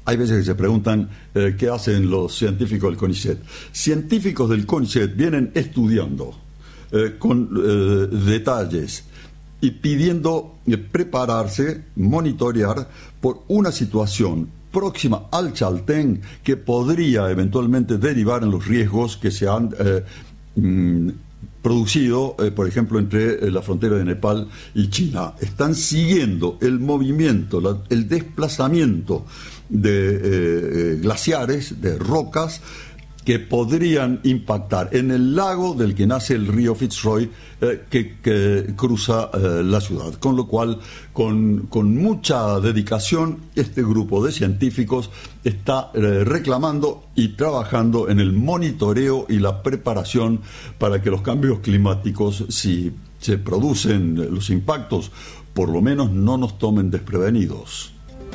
Hay veces que se preguntan qué hacen los científicos del CONICET. Científicos del CONICET vienen estudiando con detalles y pidiendo prepararse, monitorear por una situación próxima al Chaltén que podría eventualmente derivar en los riesgos que se han producido, por ejemplo, entre la frontera de Nepal y China. Están siguiendo el movimiento, el desplazamiento de glaciares, de rocas, que podrían impactar en el lago del que nace el río Fitzroy, que cruza la ciudad. Con lo cual, con mucha dedicación, este grupo de científicos está reclamando y trabajando en el monitoreo y la preparación para que los cambios climáticos, si se producen los impactos, por lo menos no nos tomen desprevenidos.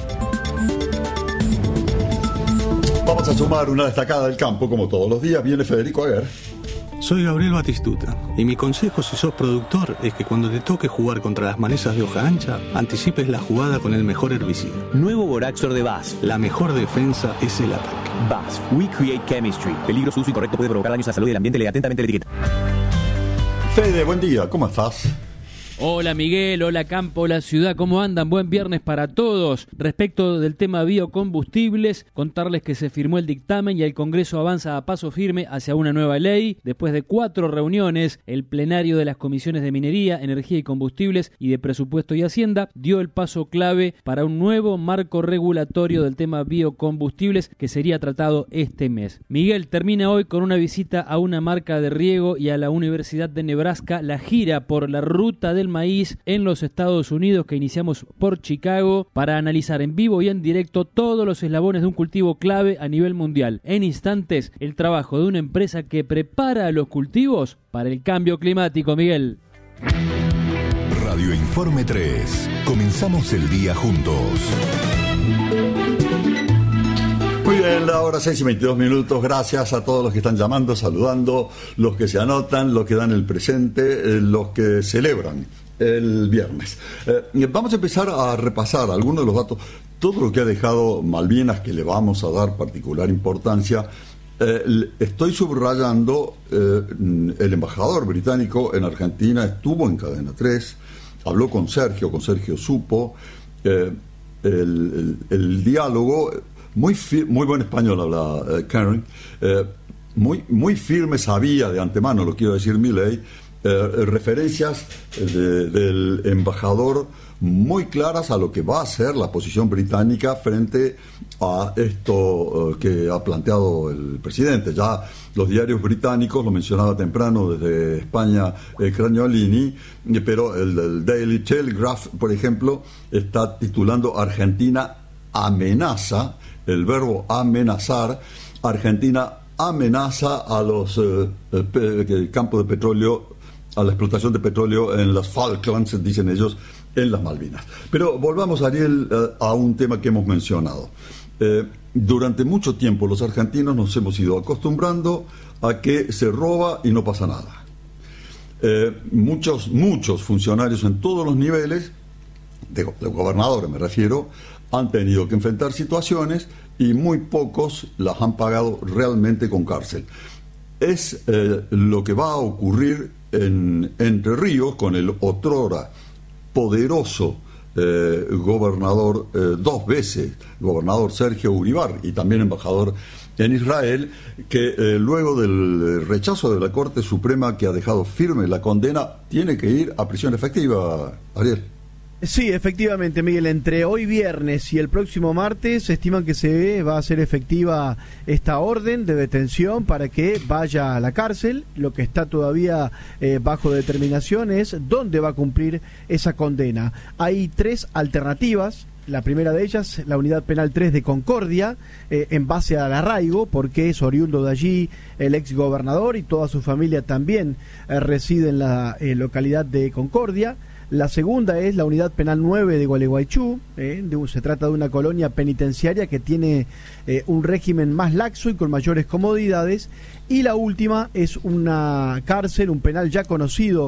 Vamos a sumar una destacada del campo, como todos los días. Viene Federico Aguer. Soy Gabriel Batistuta, y mi consejo si sos productor es que cuando te toque jugar contra las malezas de hoja ancha, anticipes la jugada con el mejor herbicida. Nuevo Boraxor de BASF. La mejor defensa es el ataque. BASF, We Create Chemistry. Peligro, su uso incorrecto puede provocar daños a la salud y al ambiente. Lee atentamente la etiqueta. Fede, buen día, ¿cómo estás? Hola Miguel, hola Campo, hola Ciudad, ¿cómo andan? Buen viernes para todos. Respecto del tema biocombustibles, contarles que se firmó el dictamen y el Congreso avanza a paso firme hacia una nueva ley. Después de 4 reuniones, el plenario de las comisiones de Minería, Energía y Combustibles y de Presupuesto y Hacienda dio el paso clave para un nuevo marco regulatorio del tema biocombustibles que sería tratado este mes. Miguel termina hoy con una visita a una marca de riego y a la Universidad de Nebraska, la gira por la ruta del maíz en los Estados Unidos que iniciamos por Chicago para analizar en vivo y en directo todos los eslabones de un cultivo clave a nivel mundial. En instantes, el trabajo de una empresa que prepara a los cultivos para el cambio climático, Miguel. Radio Informe 3. Comenzamos el día juntos. Muy bien, la hora 6:22. Gracias a todos los que están llamando, saludando, los que se anotan, los que dan el presente, los que celebran el viernes. Vamos a empezar a repasar algunos de los datos, todo lo que ha dejado Malvinas, que le vamos a dar particular importancia. Estoy subrayando, el embajador británico en Argentina estuvo en Cadena 3, habló con Sergio Supo, el diálogo, muy buen español habla Karen, muy firme, sabía de antemano, lo quiero decir Milei, referencias del embajador muy claras a lo que va a ser la posición británica frente a esto que ha planteado el presidente. Ya los diarios británicos, lo mencionaba temprano desde España Craniolini, pero el Daily Telegraph, por ejemplo, está titulando Argentina amenaza, el verbo amenazar, Argentina amenaza a los campos de petróleo, a la explotación de petróleo en las Falklands, dicen ellos, en las Malvinas. Pero volvamos, Ariel, a un tema que hemos mencionado. Durante mucho tiempo los argentinos nos hemos ido acostumbrando a que se roba y no pasa nada. Muchos funcionarios en todos los niveles, de gobernadores me refiero, han tenido que enfrentar situaciones y muy pocos las han pagado realmente con cárcel. Es lo que va a ocurrir en Entre Ríos con el otrora poderoso gobernador, 2 veces gobernador Sergio Uribar y también embajador en Israel, que luego del rechazo de la Corte Suprema, que ha dejado firme la condena, tiene que ir a prisión efectiva, Ariel. Sí, efectivamente, Miguel, entre hoy viernes y el próximo martes se estiman que va a ser efectiva esta orden de detención para que vaya a la cárcel. Lo que está todavía bajo determinación es dónde va a cumplir esa condena. Hay 3 alternativas. La primera de ellas, la Unidad Penal 3 de Concordia, en base al arraigo, porque es oriundo de allí el exgobernador y toda su familia también reside en la localidad de Concordia. La segunda es la Unidad Penal 9 de Gualeguaychú, se trata de una colonia penitenciaria que tiene un régimen más laxo y con mayores comodidades. Y la última es una cárcel, un penal ya conocido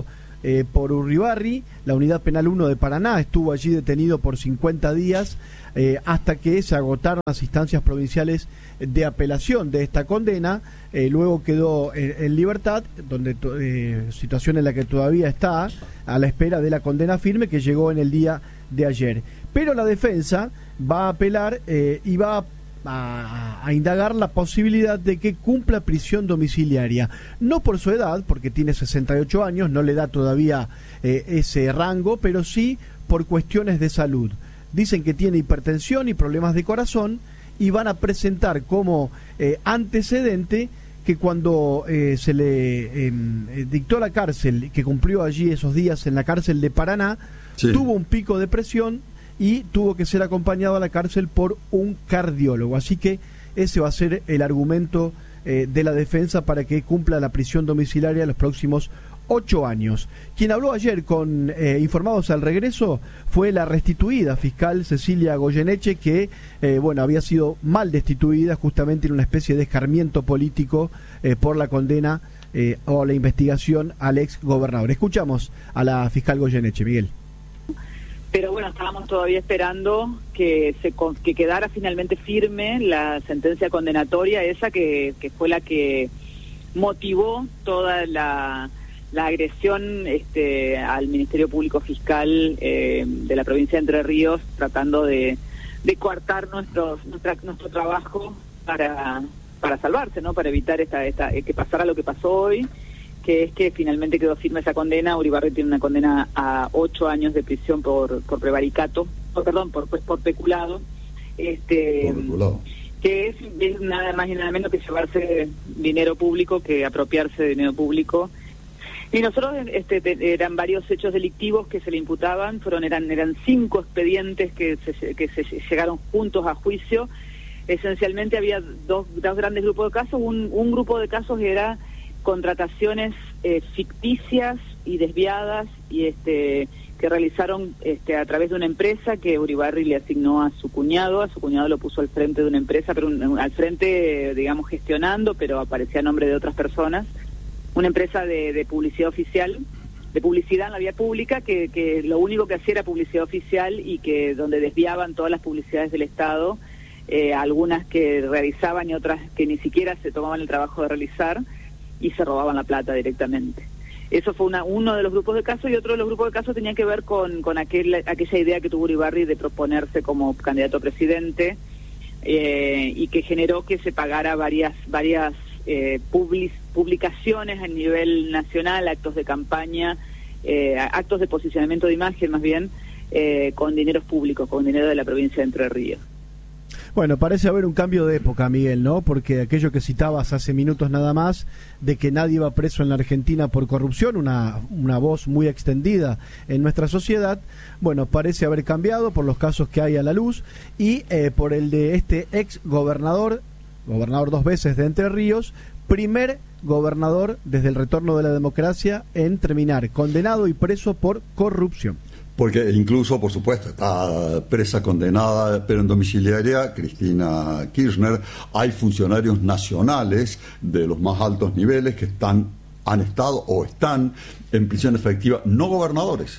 por Uribarri. La Unidad Penal 1 de Paraná estuvo allí detenido por 50 días hasta que se agotaron las instancias provinciales de apelación de esta condena. Luego quedó en libertad, donde situación en la que todavía está a la espera de la condena firme que llegó en el día de ayer. Pero la defensa va a apelar y va a indagar la posibilidad de que cumpla prisión domiciliaria, no por su edad, porque tiene 68 años, no le da todavía ese rango, pero sí por cuestiones de salud. Dicen que tiene hipertensión y problemas de corazón y van a presentar como antecedente que cuando se le dictó la cárcel, que cumplió allí esos días en la cárcel de Paraná, sí, tuvo un pico de presión y tuvo que ser acompañado a la cárcel por un cardiólogo. Así que ese va a ser el argumento de la defensa para que cumpla la prisión domiciliaria los próximos 8 años. Quien habló ayer con Informados al Regreso fue la restituida fiscal Cecilia Goyeneche, que había sido mal destituida justamente en una especie de escarmiento político por la condena o la investigación al ex gobernador. Escuchamos a la fiscal Goyeneche, Miguel. Pero bueno, estábamos todavía esperando que quedara finalmente firme la sentencia condenatoria, esa que fue la que motivó toda la agresión al Ministerio Público Fiscal de la provincia de Entre Ríos, tratando de coartar nuestro trabajo para salvarse, ¿no? Para evitar que pasara lo que pasó hoy, que es que finalmente quedó firme esa condena. Uribarri tiene una condena a 8 años de prisión por prevaricato, por peculado, que es nada más y nada menos que llevarse dinero público, que apropiarse de dinero público. Y nosotros eran varios hechos delictivos que se le imputaban, eran 5 expedientes que se llegaron juntos a juicio. Esencialmente había dos grandes grupos de casos. Un grupo de casos era contrataciones ficticias y desviadas y que realizaron a través de una empresa que Uribarri le asignó a su cuñado lo puso al frente de una empresa, pero al frente, digamos, gestionando, pero aparecía a nombre de otras personas, una empresa de publicidad oficial, de publicidad en la vía pública, que lo único que hacía era publicidad oficial y que donde desviaban todas las publicidades del Estado, algunas que realizaban y otras que ni siquiera se tomaban el trabajo de realizar, y se robaban la plata directamente. Eso fue uno de los grupos de casos, y otro de los grupos de casos tenía que ver con aquella idea que tuvo Uribarri de proponerse como candidato a presidente, y que generó que se pagara varias publicaciones a nivel nacional, actos de campaña, actos de posicionamiento de imagen más bien, con dineros públicos, con dinero de la provincia de Entre Ríos. Bueno, parece haber un cambio de época, Miguel, ¿no? Porque aquello que citabas hace minutos nada más, de que nadie va preso en la Argentina por corrupción, una voz muy extendida en nuestra sociedad, bueno, parece haber cambiado por los casos que hay a la luz y por el de este ex gobernador 2 veces de Entre Ríos, primer gobernador desde el retorno de la democracia en terminar condenado y preso por corrupción. Porque incluso, por supuesto, está presa, condenada, pero en domiciliaria, Cristina Kirchner. Hay funcionarios nacionales de los más altos niveles que han estado o están en prisión efectiva, no gobernadores.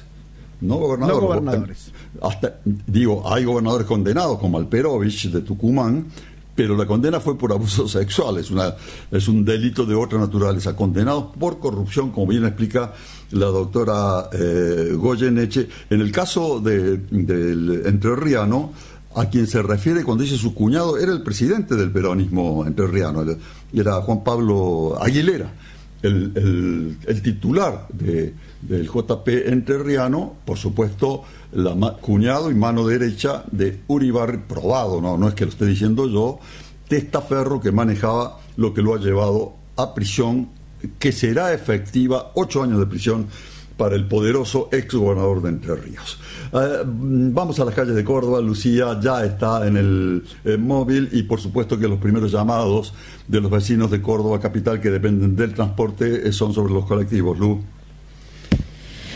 Hay gobernadores condenados, como Alperovich de Tucumán, pero la condena fue por abuso sexual, es un delito de otra naturaleza, condenados por corrupción, como bien explica la doctora Goyeneche. En el caso del entrerriano, a quien se refiere cuando dice su cuñado, era el presidente del peronismo entrerriano, era Juan Pablo Aguilera, el titular del JP entrerriano, por supuesto, cuñado y mano derecha de Uribarri, probado, no es que lo esté diciendo yo, testaferro que manejaba lo que lo ha llevado a prisión, que será efectiva 8 años de prisión para el poderoso exgobernador de Entre Ríos. Vamos a las calles de Córdoba. Lucía ya está en el móvil, y por supuesto que los primeros llamados de los vecinos de Córdoba capital que dependen del transporte son sobre los colectivos. Lu.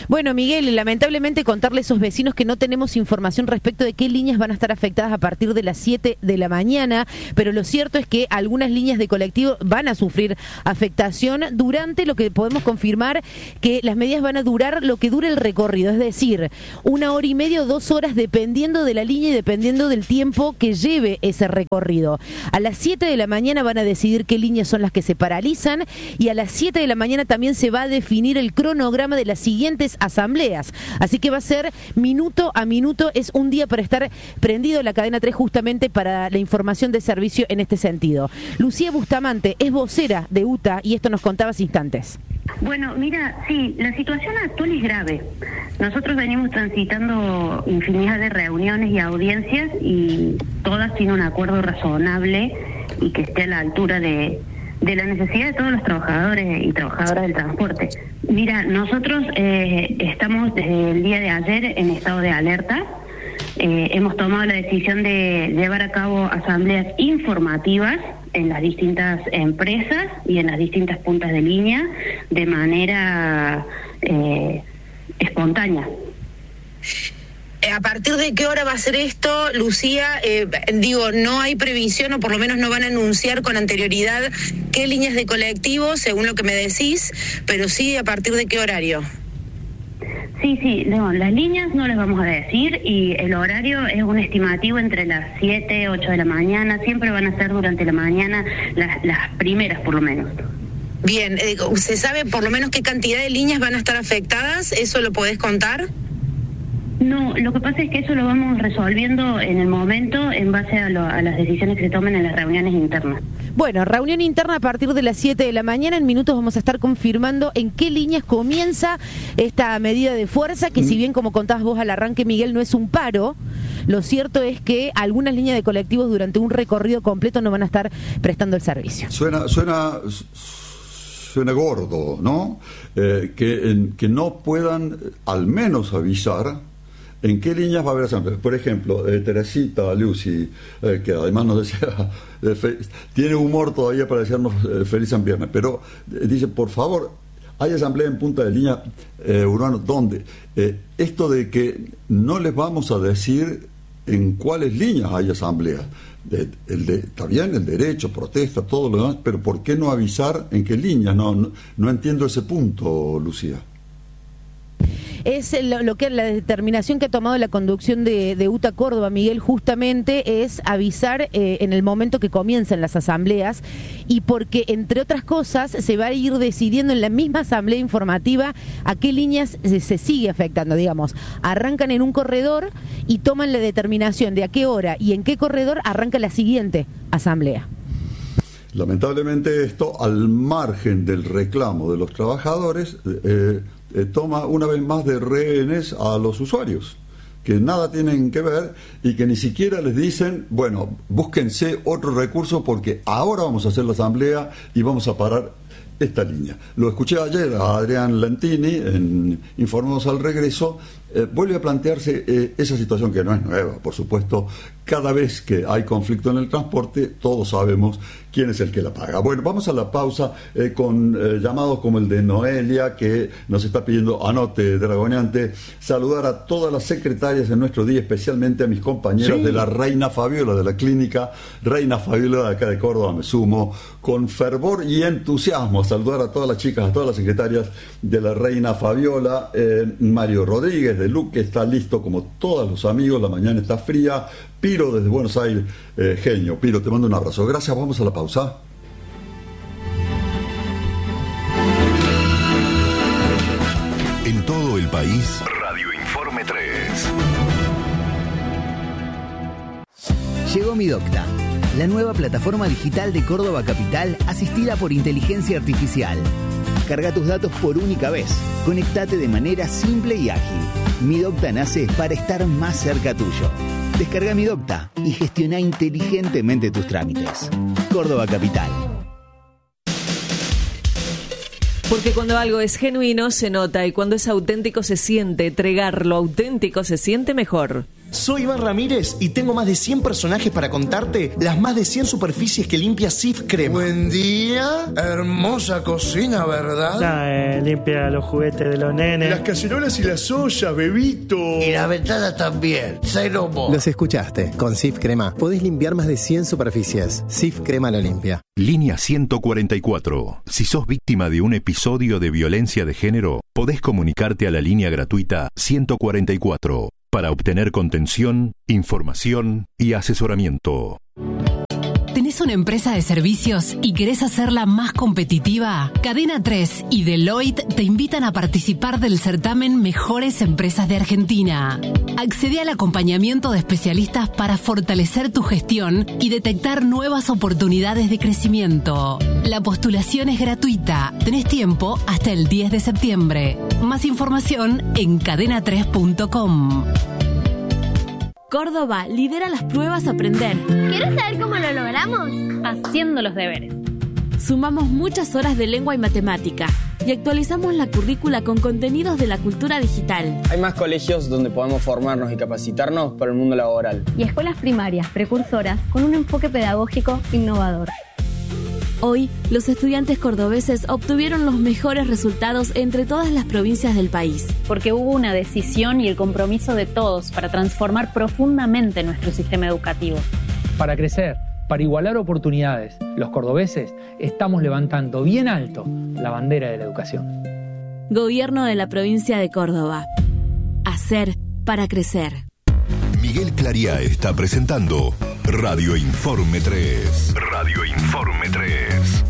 Bueno, Miguel, lamentablemente contarle a esos vecinos que no tenemos información respecto de qué líneas van a estar afectadas a partir de las 7 de la mañana, pero lo cierto es que algunas líneas de colectivo van a sufrir afectación durante lo que podemos confirmar que las medidas van a durar lo que dure el recorrido, es decir, 1 hora y media o 2 horas dependiendo de la línea y dependiendo del tiempo que lleve ese recorrido. A las 7 de la mañana van a decidir qué líneas son las que se paralizan y a las 7 de la mañana también se va a definir el cronograma de las siguientes asambleas. Así que va a ser minuto a minuto, es un día para estar prendido en la cadena 3 justamente para la información de servicio en este sentido. Lucía Bustamante es vocera de UTA y esto nos contaba hace instantes. Bueno, mira, sí, la situación actual es grave. Nosotros venimos transitando infinidad de reuniones y audiencias y todas tienen un acuerdo razonable y que esté a la altura de la necesidad de todos los trabajadores y trabajadoras del transporte. Mira, nosotros estamos desde el día de ayer en estado de alerta. Hemos tomado la decisión de llevar a cabo asambleas informativas en las distintas empresas y en las distintas puntas de línea de manera espontánea. ¿A partir de qué hora va a ser esto, Lucía? No hay previsión, o por lo menos no van a anunciar con anterioridad qué líneas de colectivo, según lo que me decís, pero sí a partir de qué horario. Sí, no, las líneas no las vamos a decir y el horario es un estimativo entre las 7, 8 de la mañana, siempre van a ser durante la mañana las primeras por lo menos. Bien, ¿se sabe por lo menos qué cantidad de líneas van a estar afectadas? ¿Eso lo podés contar? No, lo que pasa es que eso lo vamos resolviendo en el momento en base a las decisiones que se tomen en las reuniones internas. Bueno, reunión interna a partir de las 7 de la mañana. En minutos vamos a estar confirmando en qué líneas comienza esta medida de fuerza, que si bien, como contabas vos al arranque, Miguel, no es un paro, lo cierto es que algunas líneas de colectivos durante un recorrido completo no van a estar prestando el servicio. Suena gordo, ¿no? Que no puedan al menos avisar ¿en qué líneas va a haber asambleas? Por ejemplo, Teresita, Lucy, que además nos decía, tiene humor todavía para decirnos feliz San Viernes, pero dice, por favor, hay asamblea en punta de línea urbano, ¿dónde? Esto de que no les vamos a decir en cuáles líneas hay asambleas. Está bien, el derecho, protesta, todo lo demás, pero ¿por qué no avisar en qué líneas? No entiendo ese punto, Lucía. Es lo que la determinación que ha tomado la conducción de UTA Córdoba, Miguel, justamente es avisar en el momento que comiencen las asambleas, y porque, entre otras cosas, se va a ir decidiendo en la misma asamblea informativa a qué líneas se sigue afectando. Digamos, arrancan en un corredor y toman la determinación de a qué hora y en qué corredor arranca la siguiente asamblea. Lamentablemente esto, al margen del reclamo de los trabajadores, toma una vez más de rehenes a los usuarios, que nada tienen que ver y que ni siquiera les dicen, bueno, búsquense otro recurso porque ahora vamos a hacer la asamblea y vamos a parar esta línea. Lo escuché ayer a Adrián Lentini en Informados al Regreso. Vuelve a plantearse esa situación, que no es nueva, por supuesto. Cada vez que hay conflicto en el transporte, todos sabemos quién es el que la paga. Bueno, vamos a la pausa con llamados como el de Noelia, que nos está pidiendo, anote, Dragoneante, saludar a todas las secretarias en nuestro día, especialmente a mis compañeras de la Reina Fabiola, de la clínica Reina Fabiola de acá de Córdoba. Me sumo con fervor y entusiasmo a saludar a todas las chicas, a todas las secretarias de la Reina Fabiola. Mario Rodríguez de Luque está listo como todos los amigos, la mañana está fría. Piro desde Buenos Aires, genio. Piro, te mando un abrazo. Gracias, vamos a la pausa. En todo el país, Radio Informe 3. Llegó Mi Docta, la nueva plataforma digital de Córdoba Capital, asistida por inteligencia artificial. Carga tus datos por única vez. Conectate de manera simple y ágil. Mi Docta nace para estar más cerca tuyo. Descarga Mi Docta y gestiona inteligentemente tus trámites. Córdoba Capital. Porque cuando algo es genuino se nota, y cuando es auténtico se siente. Entregar lo auténtico se siente mejor. Soy Iván Ramírez y tengo más de 100 personajes para contarte las más de 100 superficies que limpia Cif Crema. Buen día, hermosa cocina, ¿verdad? Limpia los juguetes de los nenes. Las cacerolas y las ollas, bebito. Y la ventana también, cero mo. Los escuchaste. Con Cif Crema podés limpiar más de 100 superficies. Cif Crema lo limpia. Línea 144. Si sos víctima de un episodio de violencia de género, podés comunicarte a la línea gratuita 144 para obtener contención, información y asesoramiento. ¿Tenés una empresa de servicios y querés hacerla más competitiva? Cadena 3 y Deloitte te invitan a participar del certamen Mejores Empresas de Argentina. Accede al acompañamiento de especialistas para fortalecer tu gestión y detectar nuevas oportunidades de crecimiento. La postulación es gratuita. Tenés tiempo hasta el 10 de septiembre. Más información en cadena3.com. Córdoba lidera las pruebas Aprender. ¿Quieres saber cómo lo logramos? Haciendo los deberes. Sumamos muchas horas de lengua y matemática y actualizamos la currícula con contenidos de la cultura digital. Hay más colegios donde podemos formarnos y capacitarnos para el mundo laboral. Y escuelas primarias, precursoras, con un enfoque pedagógico innovador. Hoy, los estudiantes cordobeses obtuvieron los mejores resultados entre todas las provincias del país. Porque hubo una decisión y el compromiso de todos para transformar profundamente nuestro sistema educativo. Para crecer, para igualar oportunidades, los cordobeses estamos levantando bien alto la bandera de la educación. Gobierno de la provincia de Córdoba. Hacer para crecer. Miguel Clariá está presentando Radio Informe 3. Radio Informe 3.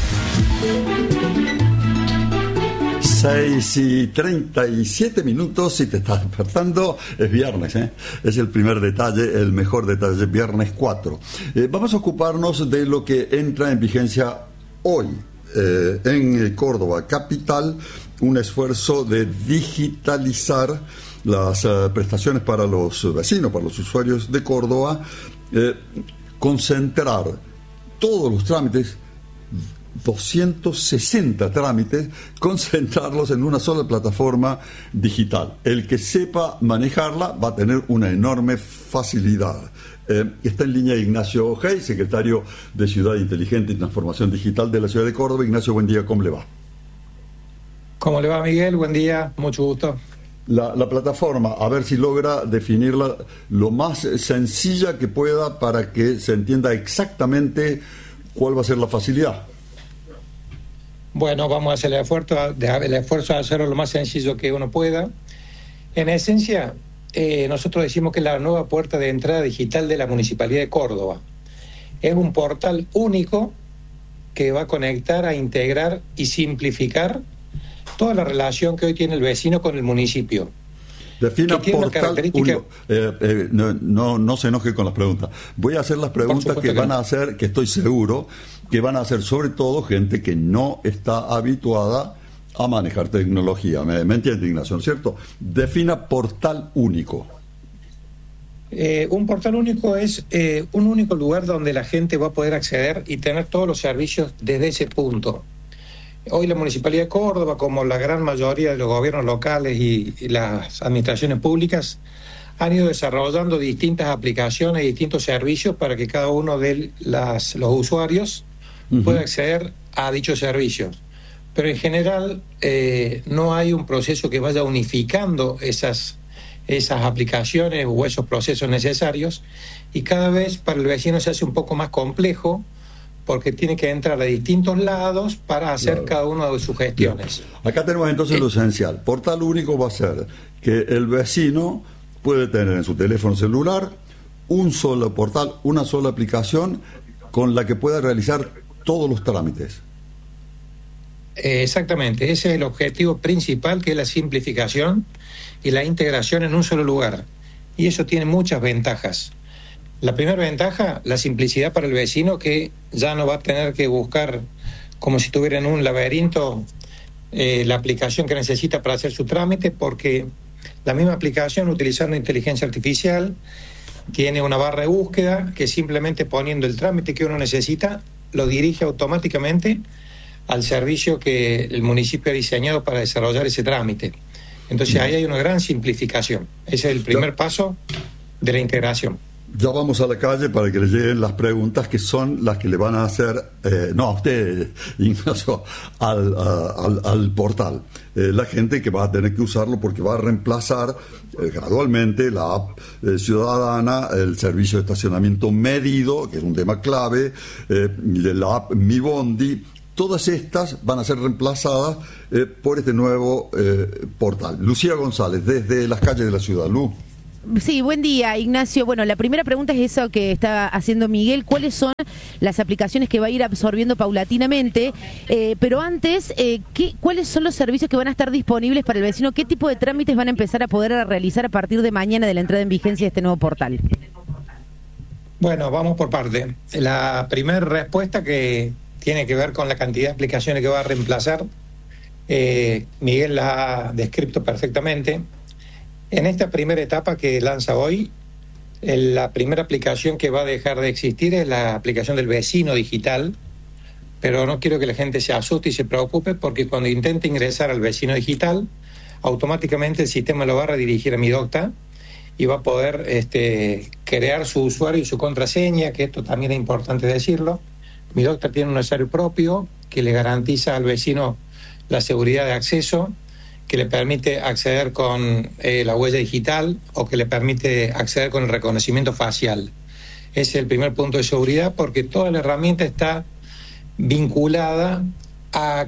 6:37, si te estás despertando, es viernes, es el primer detalle, el mejor detalle, viernes 4. Vamos a ocuparnos de lo que entra en vigencia hoy en Córdoba capital, un esfuerzo de digitalizar las prestaciones para los vecinos, para los usuarios de Córdoba, concentrar todos los trámites, 260 trámites, concentrarlos en una sola plataforma digital. El que sepa manejarla va a tener una enorme facilidad. Está en línea Ignacio Ojei, secretario de Ciudad Inteligente y Transformación Digital de la Ciudad de Córdoba. Ignacio, buen día, ¿cómo le va? ¿Cómo le va, Miguel? Buen día, mucho gusto. La plataforma, a ver si logra definirla lo más sencilla que pueda para que se entienda exactamente cuál va a ser la facilidad. Bueno, vamos a hacer el esfuerzo de hacerlo lo más sencillo que uno pueda. En esencia, nosotros decimos que es la nueva puerta de entrada digital de la Municipalidad de Córdoba. Es un portal único que va a conectar, a integrar y simplificar toda la relación que hoy tiene el vecino con el municipio. Defina portal único. No se enoje con las preguntas. Voy a hacer las preguntas que van a hacer, que estoy seguro que van a hacer sobre todo gente que no está habituada a manejar tecnología. ¿Me entiende, Ignacio? ¿No es cierto? Defina portal único. Un portal único es un único lugar donde la gente va a poder acceder y tener todos los servicios desde ese punto. Hoy la Municipalidad de Córdoba, como la gran mayoría de los gobiernos locales y las administraciones públicas, han ido desarrollando distintas aplicaciones y distintos servicios para que cada uno de los usuarios pueda acceder a dichos servicios. Pero en general no hay un proceso que vaya unificando esas aplicaciones o esos procesos necesarios, y cada vez para el vecino se hace un poco más complejo, porque tiene que entrar a distintos lados para hacer cada una de sus gestiones. Bien. Acá tenemos entonces lo esencial. Portal único va a ser que el vecino puede tener en su teléfono celular un solo portal, una sola aplicación con la que pueda realizar todos los trámites. Exactamente, ese es el objetivo principal, que es la simplificación y la integración en un solo lugar. Y eso tiene muchas ventajas. La primera ventaja, la simplicidad para el vecino, que ya no va a tener que buscar como si estuviera en un laberinto la aplicación que necesita para hacer su trámite, porque la misma aplicación, utilizando inteligencia artificial, tiene una barra de búsqueda que simplemente poniendo el trámite que uno necesita lo dirige automáticamente al servicio que el municipio ha diseñado para desarrollar ese trámite. Entonces ahí hay una gran simplificación. Ese es el primer paso de la integración. Ya vamos a la calle para que le lleguen las preguntas que son las que le van a hacer, no a usted, Ignacio, al portal. La gente que va a tener que usarlo porque va a reemplazar gradualmente la app ciudadana, el servicio de estacionamiento medido, que es un tema clave, la app Mi Bondi. Todas estas van a ser reemplazadas por este nuevo portal. Lucía González, desde las calles de la ciudad. Lu. Sí, buen día, Ignacio. Bueno, la primera pregunta es eso que está haciendo Miguel. ¿Cuáles son las aplicaciones que va a ir absorbiendo paulatinamente? Pero antes, ¿cuáles son los servicios que van a estar disponibles para el vecino? ¿Qué tipo de trámites van a empezar a poder realizar a partir de mañana de la entrada en vigencia de este nuevo portal? Bueno, vamos por parte. La primera respuesta que tiene que ver con la cantidad de aplicaciones que va a reemplazar, Miguel la ha descrito perfectamente. En esta primera etapa que lanza hoy, la primera aplicación que va a dejar de existir es la aplicación del vecino digital, pero no quiero que la gente se asuste y se preocupe, porque cuando intente ingresar al vecino digital, automáticamente el sistema lo va a redirigir a Midocta y va a poder crear su usuario y su contraseña, que esto también es importante decirlo. Midocta tiene un usuario propio que le garantiza al vecino la seguridad de acceso, que le permite acceder con la huella digital o que le permite acceder con el reconocimiento facial. Ese es el primer punto de seguridad, porque toda la herramienta está vinculada a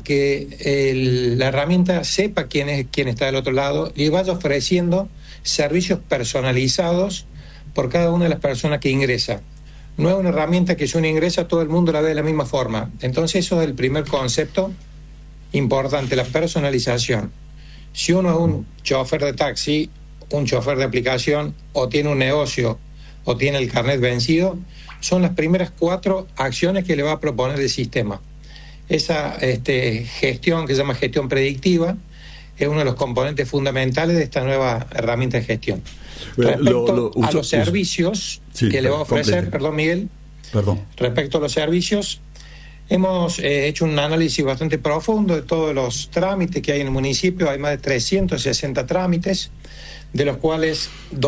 que la herramienta sepa quién está del otro lado y vaya ofreciendo servicios personalizados por cada una de las personas que ingresa. No es una herramienta que si uno ingresa todo el mundo la ve de la misma forma. Entonces eso es el primer concepto importante, la personalización. Si uno es un chofer de taxi, un chofer de aplicación, o tiene un negocio, o tiene el carnet vencido, son las primeras 4 acciones que le va a proponer el sistema. Esa gestión, que se llama gestión predictiva, es uno de los componentes fundamentales de esta nueva herramienta de gestión. Respecto a los servicios que le va a ofrecer, perdón, Miguel, respecto a los servicios, hemos hecho un análisis bastante profundo de todos los trámites que hay en el municipio. Hay más de 360 trámites, de los cuales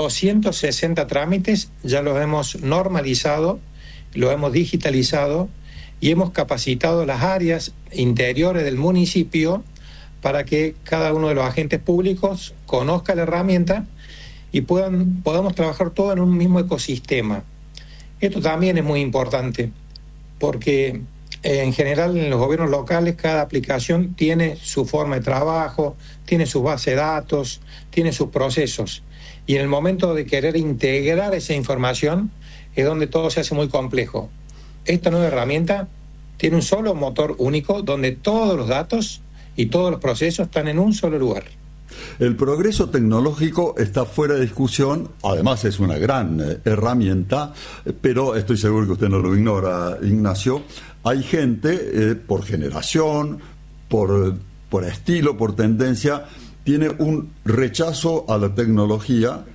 260 trámites ya los hemos normalizado, los hemos digitalizado y hemos capacitado las áreas interiores del municipio para que cada uno de los agentes públicos conozca la herramienta y podamos trabajar todo en un mismo ecosistema. Esto también es muy importante, porque en general en los gobiernos locales cada aplicación tiene su forma de trabajo, tiene su base de datos, tiene sus procesos. Y en el momento de querer integrar esa información es donde todo se hace muy complejo. Esta nueva herramienta tiene un solo motor único donde todos los datos y todos los procesos están en un solo lugar. El progreso tecnológico está fuera de discusión, además es una gran herramienta, pero estoy seguro que usted no lo ignora, Ignacio. Hay gente, por generación, por estilo, por tendencia, tiene un rechazo a la tecnología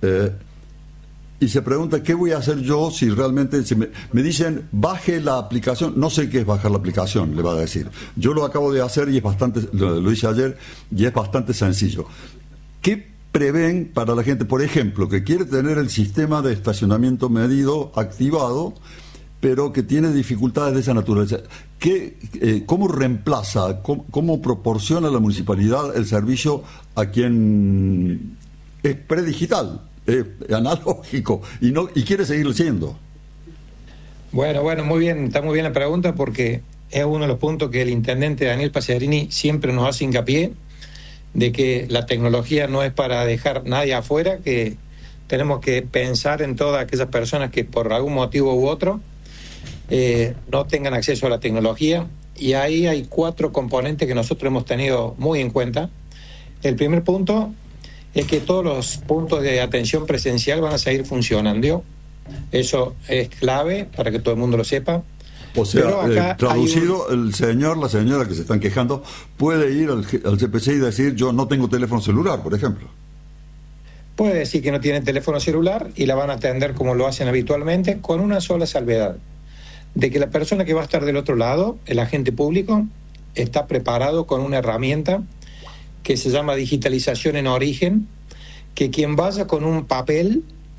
y se pregunta qué voy a hacer yo si realmente me dicen baje la aplicación. No sé qué es bajar la aplicación, le va a decir. Yo lo acabo de hacer y es bastante, lo hice ayer y es bastante sencillo. ¿Qué prevén para la gente, por ejemplo, que quiere tener el sistema de estacionamiento medido activado, pero que tiene dificultades de esa naturaleza? ¿Cómo reemplaza, cómo proporciona la municipalidad el servicio a quien es predigital, analógico y quiere seguirlo siendo? Bueno, muy bien, está muy bien la pregunta, porque es uno de los puntos que el intendente Daniel Pacerini siempre nos hace hincapié, de que la tecnología no es para dejar nadie afuera, que tenemos que pensar en todas aquellas personas que por algún motivo u otro no tengan acceso a la tecnología, y ahí hay 4 componentes que nosotros hemos tenido muy en cuenta. El primer punto es que todos los puntos de atención presencial van a seguir funcionando. Eso es clave para que todo el mundo lo sepa. O sea, traducido, el señor, la señora que se están quejando puede ir al CPC y decir yo no tengo teléfono celular, por ejemplo. Puede decir que no tiene teléfono celular y la van a atender como lo hacen habitualmente, con una sola salvedad: de que la persona que va a estar del otro lado, el agente público, está preparado con una herramienta que se llama digitalización en origen, que quien vaya con un papel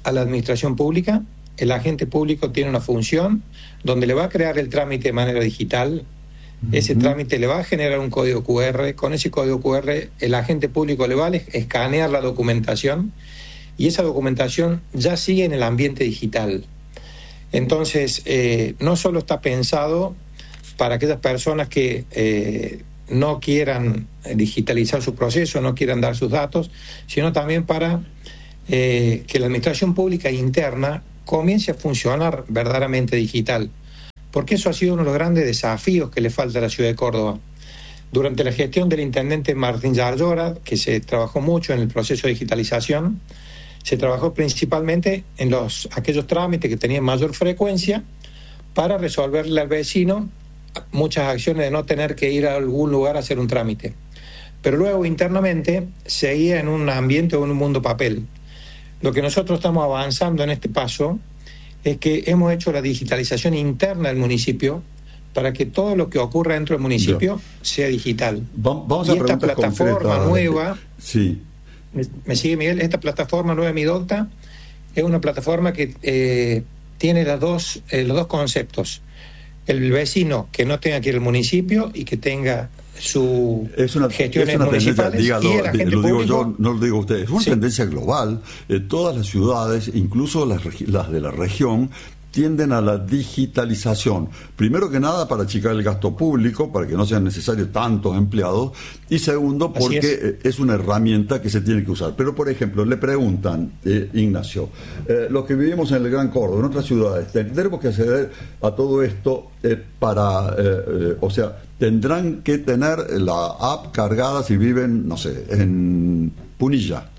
a la administración pública. El agente público tiene una función donde le va a crear el trámite de manera digital. Ese trámite le va a generar un código QR. Con ese código QR el agente público le va a escanear la documentación y esa documentación ya sigue en el ambiente digital. Entonces, no solo está pensado para aquellas personas que no quieran digitalizar su proceso, no quieran dar sus datos, sino también para que la administración pública interna comience a funcionar verdaderamente digital. Porque eso ha sido uno de los grandes desafíos que le falta a la ciudad de Córdoba. Durante la gestión del intendente Martín Yarlora, que se trabajó mucho en el proceso de digitalización, se trabajó principalmente en aquellos trámites que tenían mayor frecuencia para resolverle al vecino muchas acciones de no tener que ir a algún lugar a hacer un trámite. Pero luego internamente seguía en un ambiente o en un mundo papel. Lo que nosotros estamos avanzando en este paso es que hemos hecho la digitalización interna del municipio para que todo lo que ocurra dentro del municipio sea digital. Vamos y a esta plataforma concretas. nueva, Sí. ¿me sigue Miguel? Esta plataforma nueva Midocta es una plataforma que tiene los dos conceptos. El vecino que no tenga que ir al municipio y que tenga su gestiones municipales, tendencia, y el agente lo digo público, yo, no lo digo usted, es una tendencia global. Todas las ciudades, incluso las de la región, tienden a la digitalización. Primero que nada, para achicar el gasto público, para que no sean necesarios tantos empleados, y segundo, porque es una herramienta que se tiene que usar. Pero, por ejemplo, le preguntan, Ignacio, los que vivimos en el Gran Córdoba, en otras ciudades, ¿tendremos que acceder a todo esto o sea, tendrán que tener la app cargada si viven, no sé, en Punilla?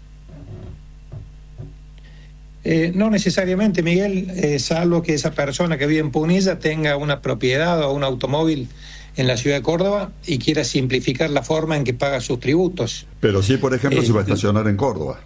No necesariamente, Miguel, salvo que esa persona que vive en Punilla tenga una propiedad o un automóvil en la ciudad de Córdoba y quiera simplificar la forma en que paga sus tributos. Pero sí, por ejemplo, si va a estacionar en Córdoba.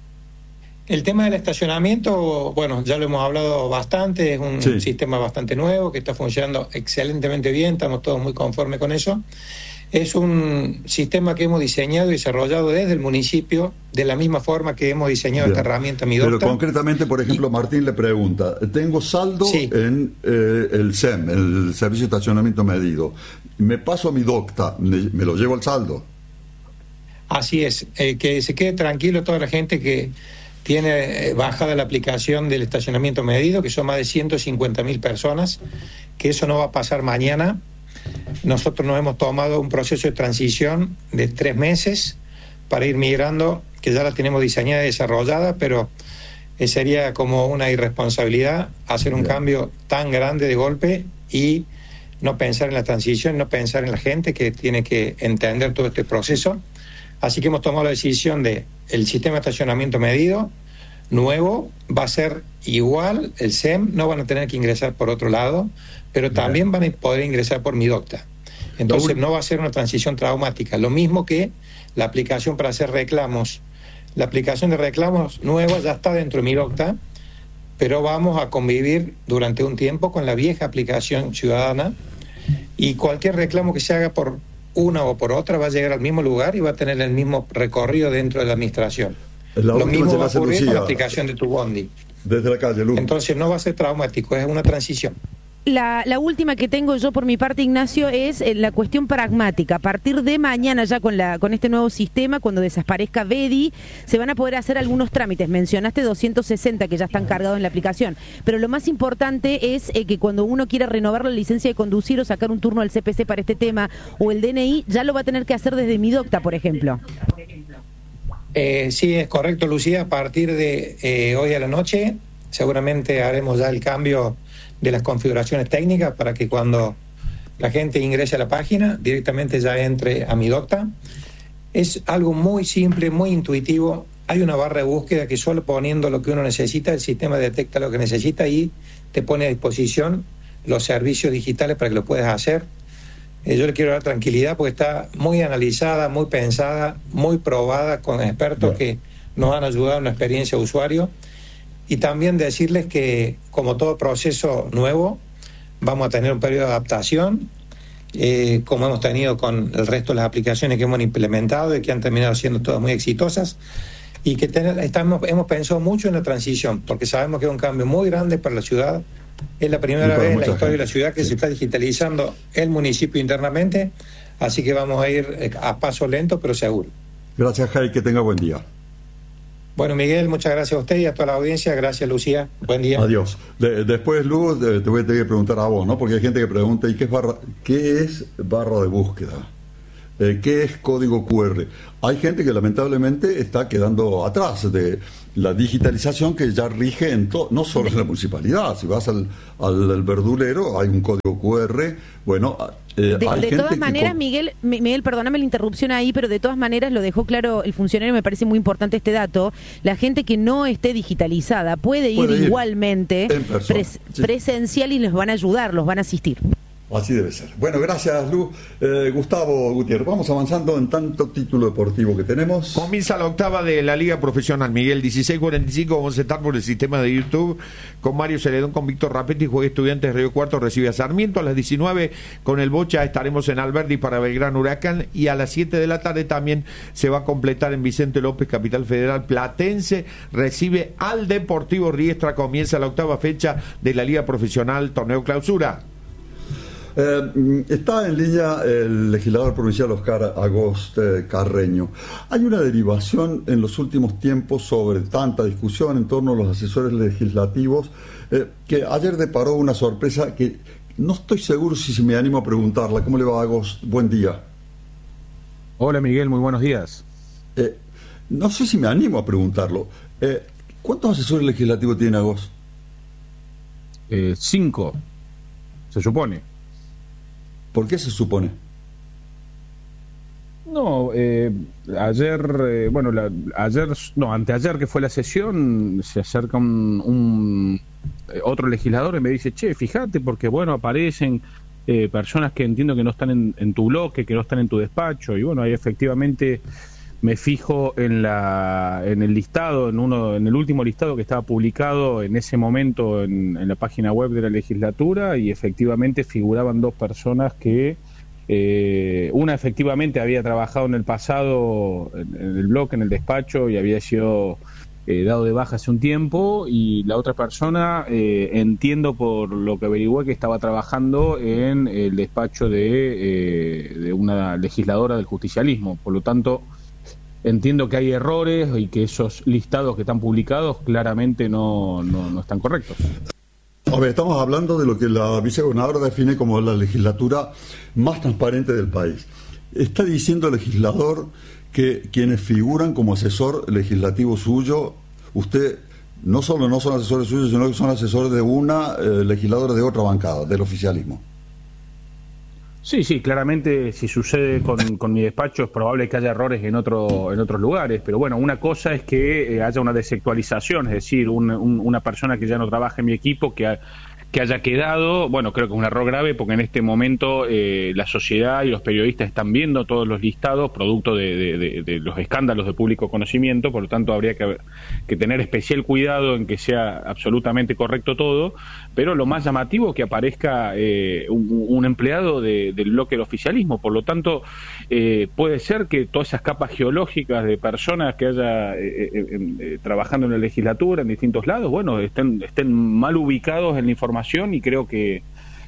El tema del estacionamiento, bueno, ya lo hemos hablado bastante, es un sistema bastante nuevo que está funcionando excelentemente bien, estamos todos muy conformes con eso. Es un sistema que hemos diseñado y desarrollado desde el municipio, de la misma forma que hemos diseñado esta herramienta Midocta. Pero concretamente, por ejemplo, Martín le pregunta, tengo saldo en el SEM, el Servicio de Estacionamiento Medido, me paso a Midocta, me lo llevo al saldo. Así es, que se quede tranquilo toda la gente que tiene bajada la aplicación del estacionamiento medido, que son más de 150.000 personas, que eso no va a pasar mañana. Nosotros nos hemos tomado un proceso de transición de 3 meses para ir migrando, que ya la tenemos diseñada y desarrollada, pero sería como una irresponsabilidad hacer un cambio tan grande de golpe y no pensar en la transición, no pensar en la gente que tiene que entender todo este proceso. Así que hemos tomado la decisión de el sistema de estacionamiento medido nuevo va a ser igual, el SEM, no van a tener que ingresar por otro lado, pero también van a poder ingresar por Midocta. Entonces no va a ser una transición traumática. Lo mismo que la aplicación para hacer reclamos. La aplicación de reclamos nueva ya está dentro de Midocta, pero vamos a convivir durante un tiempo con la vieja aplicación ciudadana y cualquier reclamo que se haga por una o por otra va a llegar al mismo lugar y va a tener el mismo recorrido dentro de la administración. Lo mismo va a ocurrir con la aplicación de tu Bondi. Desde la calle, Luz. Entonces no va a ser traumático, es una transición. La última que tengo yo por mi parte, Ignacio, es la cuestión pragmática. A partir de mañana ya con este nuevo sistema, cuando desaparezca VEDI, se van a poder hacer algunos trámites. Mencionaste 260 que ya están cargados en la aplicación, pero lo más importante es que cuando uno quiera renovar la licencia de conducir o sacar un turno al CPC para este tema o el DNI, ya lo va a tener que hacer desde Midocta, por ejemplo. Sí, es correcto, Lucía. A partir de hoy a la noche seguramente haremos ya el cambio de las configuraciones técnicas para que cuando la gente ingrese a la página directamente ya entre a Midocta. Es algo muy simple, muy intuitivo. Hay una barra de búsqueda que solo poniendo lo que uno necesita, el sistema detecta lo que necesita y te pone a disposición los servicios digitales para que lo puedas hacer. Yo le quiero dar tranquilidad porque está muy analizada, muy pensada, muy probada con expertos que nos han ayudado en la experiencia de usuario. Y también decirles que, como todo proceso nuevo, vamos a tener un periodo de adaptación, como hemos tenido con el resto de las aplicaciones que hemos implementado y que han terminado siendo todas muy exitosas. y que hemos pensado mucho en la transición, porque sabemos que es un cambio muy grande para la ciudad. Es la primera vez en la historia de la ciudad que se está digitalizando el municipio internamente, así que vamos a ir a paso lento pero seguro. Gracias, Jai, que tenga buen día. Bueno, Miguel, muchas gracias a usted y a toda la audiencia. Gracias, Lucía. Buen día. Adiós. Después, Lu, te voy a tener que preguntar a vos, ¿no? Porque hay gente que pregunta, ¿y qué es barra de búsqueda? ¿Qué es código QR? Hay gente que lamentablemente está quedando atrás de la digitalización que ya rige no solo en la municipalidad. Si vas al verdulero, hay un código QR. Bueno, de todas maneras, Miguel, perdóname la interrupción ahí, pero de todas maneras lo dejó claro el funcionario, me parece muy importante este dato. La gente que no esté digitalizada puede ir igualmente presencial y los van a ayudar, los van a asistir. Así debe ser. Bueno, gracias, Lu. Gustavo Gutiérrez, vamos avanzando en tanto título deportivo que tenemos. Comienza la octava de la Liga Profesional, Miguel, 16:45, vamos a estar por el sistema de YouTube con Mario Celedón, con Víctor Rapetti, juega Estudiantes Río Cuarto, recibe a Sarmiento, a las 19 con el Bocha estaremos en Alberdi para Belgrano Huracán, y a las 7 de la tarde también se va a completar en Vicente López, Capital Federal, Platense recibe al Deportivo Riestra, comienza la octava fecha de la Liga Profesional, torneo clausura. Está en línea el legislador provincial Oscar Agost Carreño. Hay una derivación en los últimos tiempos sobre tanta discusión en torno a los asesores legislativos que ayer deparó una sorpresa que no estoy seguro si me animo a preguntarla. ¿Cómo le va, Agost? Buen día. Hola, Miguel, muy buenos días. No sé si me animo a preguntarlo. ¿Cuántos asesores legislativos tiene Agost? 5, se supone. ¿Por qué se supone? No, anteayer que fue la sesión, se acerca otro legislador y me dice, che, fíjate, porque bueno, aparecen personas que entiendo que no están en tu bloque, que no están en tu despacho, y bueno, ahí efectivamente me fijo en el listado, en el último listado que estaba publicado en ese momento en la página web de la legislatura, y efectivamente figuraban 2 personas que una efectivamente había trabajado en el pasado en el bloque, en el despacho, y había sido dado de baja hace un tiempo, y la otra persona entiendo por lo que averigüé que estaba trabajando en el despacho de una legisladora del justicialismo. Por lo tanto, entiendo que hay errores y que esos listados que están publicados claramente no están correctos. A ver, estamos hablando de lo que la vicegobernadora define como la legislatura más transparente del país. Está diciendo el legislador que quienes figuran como asesor legislativo suyo, usted no solo no son asesores suyos, sino que son asesores de una legisladora de otra bancada, del oficialismo. Sí, claramente si sucede con mi despacho es probable que haya errores en otros lugares, pero bueno, una cosa es que haya una desactualización, es decir, una persona que ya no trabaja en mi equipo que haya quedado, bueno, creo que es un error grave porque en este momento la sociedad y los periodistas están viendo todos los listados producto de los escándalos de público conocimiento, por lo tanto habría que tener especial cuidado en que sea absolutamente correcto todo, pero lo más llamativo es que aparezca un empleado del bloque del oficialismo, por lo tanto puede ser que todas esas capas geológicas de personas que haya trabajando en la legislatura en distintos lados, bueno, estén mal ubicados en la información, y creo que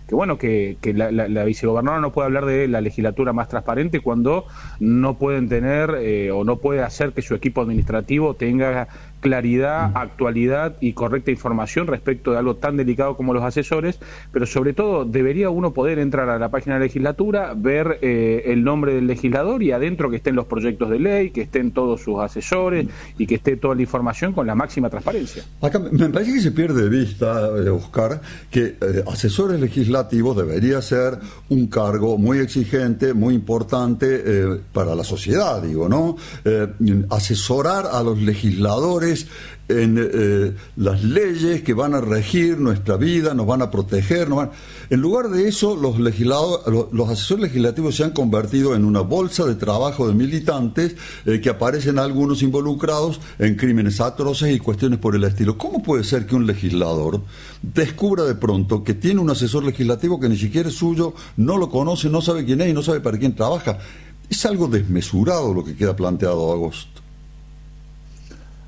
la vicegobernadora no puede hablar de la legislatura más transparente cuando no pueden tener o no puede hacer que su equipo administrativo tenga claridad, actualidad y correcta información respecto de algo tan delicado como los asesores, pero sobre todo debería uno poder entrar a la página de la legislatura, ver el nombre del legislador y adentro que estén los proyectos de ley, que estén todos sus asesores y que esté toda la información con la máxima transparencia. Acá me parece que se pierde de vista, Oscar, que asesores legislativos debería ser un cargo muy exigente, muy importante para la sociedad, digo, ¿no? Asesorar a los legisladores en las leyes que van a regir nuestra vida, nos van a proteger, en lugar de eso los asesores legislativos se han convertido en una bolsa de trabajo de militantes que aparecen algunos involucrados en crímenes atroces y cuestiones por el estilo. ¿Cómo puede ser que un legislador descubra de pronto que tiene un asesor legislativo que ni siquiera es suyo, no lo conoce, no sabe quién es y no sabe para quién trabaja? Es algo desmesurado lo que queda planteado, Agost.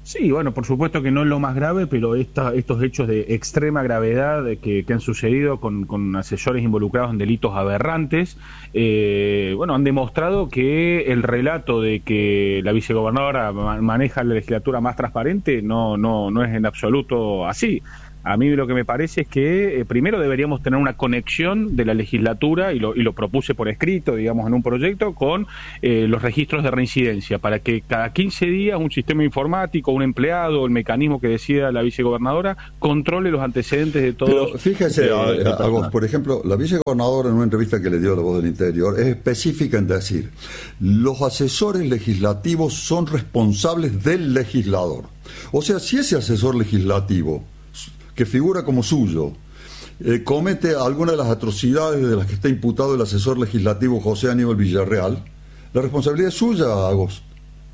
Sí, bueno, por supuesto que no es lo más grave, pero estos hechos de extrema gravedad que han sucedido con asesores involucrados en delitos aberrantes, han demostrado que el relato de que la vicegobernadora maneja la legislatura más transparente no es en absoluto así. A mí lo que me parece es que primero deberíamos tener una conexión de la legislatura, y lo propuse por escrito, digamos, en un proyecto, con los registros de reincidencia, para que cada 15 días un sistema informático, un empleado, el mecanismo que decida la vicegobernadora, controle los antecedentes de todos. Pero fíjese, por ejemplo, la vicegobernadora en una entrevista que le dio a La Voz del Interior es específica en decir: los asesores legislativos son responsables del legislador. O sea, si ese asesor legislativo que figura como suyo, comete alguna de las atrocidades de las que está imputado el asesor legislativo José Aníbal Villarreal, la responsabilidad es suya, Agos.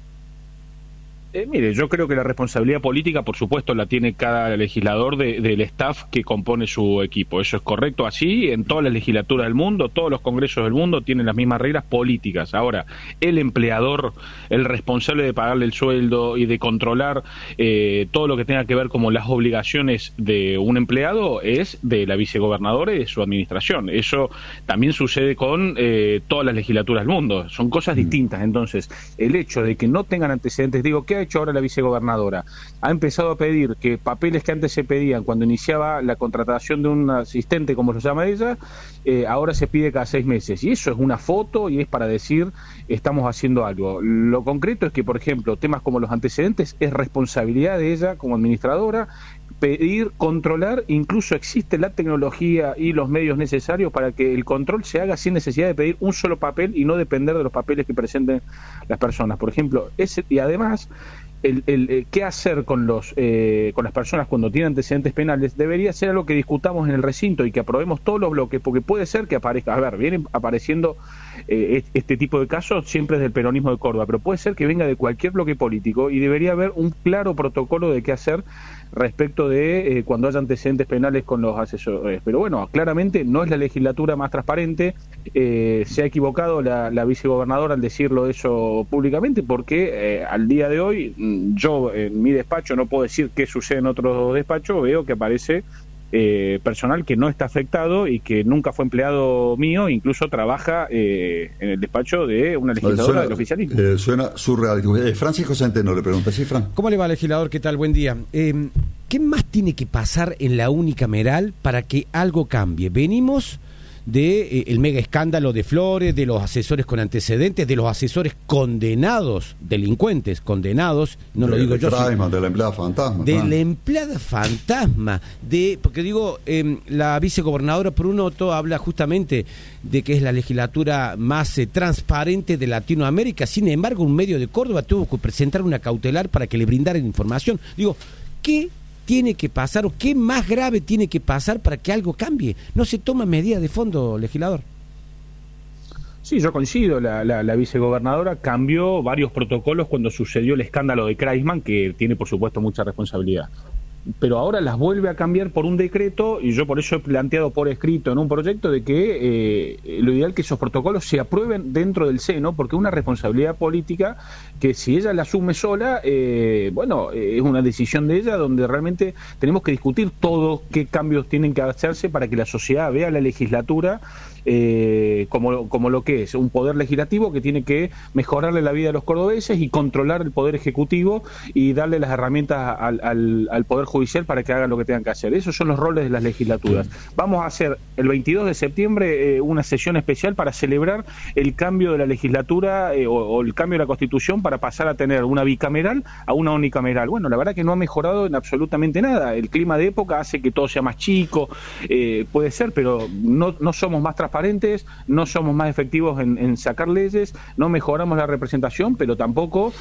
Mire, yo creo que la responsabilidad política, por supuesto, la tiene cada legislador del staff que compone su equipo. Eso es correcto, así en todas las legislaturas del mundo, todos los congresos del mundo tienen las mismas reglas políticas. Ahora, el empleador, el responsable de pagarle el sueldo y de controlar todo lo que tenga que ver como las obligaciones de un empleado, es de la vicegobernadora y de su administración. Eso también sucede con todas las legislaturas del mundo. Son cosas distintas. Entonces, el hecho de que no tengan antecedentes, digo, ¿qué ha hecho ahora la vicegobernadora? Ha empezado a pedir que papeles que antes se pedían cuando iniciaba la contratación de un asistente, como lo llama ella, ahora se pide cada 6 meses. Y eso es una foto y es para decir, estamos haciendo algo. Lo concreto es que, por ejemplo, temas como los antecedentes es responsabilidad de ella como administradora pedir, controlar, incluso existe la tecnología y los medios necesarios para que el control se haga sin necesidad de pedir un solo papel y no depender de los papeles que presenten las personas. Por ejemplo, y además, qué hacer con las personas cuando tienen antecedentes penales debería ser algo que discutamos en el recinto y que aprobemos todos los bloques, porque puede ser que aparezca, vienen apareciendo este tipo de casos siempre desde el peronismo de Córdoba, pero puede ser que venga de cualquier bloque político y debería haber un claro protocolo de qué hacer respecto de cuando haya antecedentes penales con los asesores. Pero bueno, claramente no es la legislatura más transparente. Se ha equivocado la vicegobernadora al decirlo eso públicamente, porque al día de hoy yo en mi despacho, no puedo decir qué sucede en otros despachos, veo que aparece personal que no está afectado y que nunca fue empleado mío, incluso trabaja en el despacho de una legisladora del oficialismo. Suena surreal. Francisco Centeno le pregunta, ¿sí, Fran? ¿Cómo le va, legislador? ¿Qué tal? Buen día. ¿Qué más tiene que pasar en la unicameral para que algo cambie? Venimos de el mega escándalo de Flores, de los asesores con antecedentes, de los asesores condenados, delincuentes condenados, no lo digo yo. De la empleada fantasma. De la empleada fantasma, porque digo, la vicegobernadora Prunoto habla justamente de que es la legislatura más transparente de Latinoamérica. Sin embargo, un medio de Córdoba tuvo que presentar una cautelar para que le brindaran información. Digo, ¿qué tiene que pasar o qué más grave tiene que pasar para que algo cambie? No se toma medidas de fondo, legislador. Sí, yo coincido. La vicegobernadora cambió varios protocolos cuando sucedió el escándalo de Kreisman, que tiene, por supuesto, mucha responsabilidad. Pero ahora las vuelve a cambiar por un decreto, y yo por eso he planteado por escrito en un proyecto de que lo ideal es que esos protocolos se aprueben dentro del seno, porque es una responsabilidad política que si ella la asume sola, es una decisión de ella donde realmente tenemos que discutir todo qué cambios tienen que hacerse para que la sociedad vea a la legislatura como lo que es un poder legislativo que tiene que mejorarle la vida a los cordobeses y controlar el poder ejecutivo y darle las herramientas al poder judicial para que hagan lo que tengan que hacer. Esos son los roles de las legislaturas. Vamos a hacer el 22 de septiembre una sesión especial para celebrar el cambio de la legislatura o el cambio de la Constitución para pasar a tener una bicameral a una unicameral. Bueno, la verdad que no ha mejorado en absolutamente nada. El clima de época hace que todo sea más chico, puede ser, pero no somos más transparentes, no somos más efectivos en sacar leyes, no mejoramos la representación, pero tampoco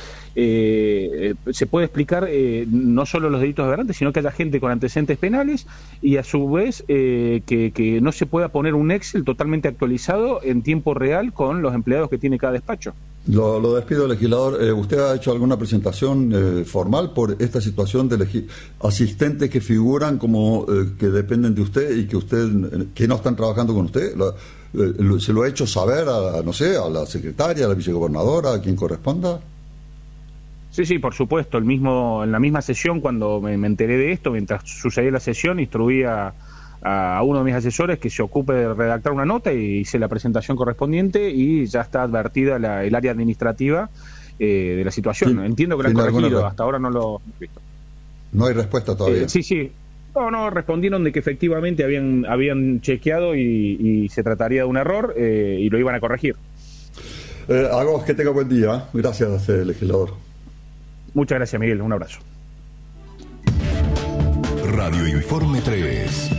se puede explicar no solo los delitos aberrantes, sino que haya gente con antecedentes penales y a su vez que no se pueda poner un Excel totalmente actualizado en tiempo real con los empleados que tiene cada despacho. Lo despido, legislador. ¿Usted ha hecho alguna presentación formal por esta situación de asistentes que figuran como que dependen de usted y que no están trabajando con usted? ¿Se lo ha hecho saber a la secretaria, a la vicegobernadora, a quien corresponda? Sí, por supuesto. En la misma sesión, cuando me enteré de esto, mientras sucedía la sesión, instruí a uno de mis asesores que se ocupe de redactar una nota y hice la presentación correspondiente y ya está advertida el área administrativa de la situación. Sí, entiendo que lo han corregido, hasta ahora no lo he visto. No hay respuesta todavía. Sí. No, respondieron de que efectivamente habían chequeado y se trataría de un error y lo iban a corregir. Hago que tenga buen día. Gracias, legislador. Muchas gracias, Miguel. Un abrazo. Radio Informe 3.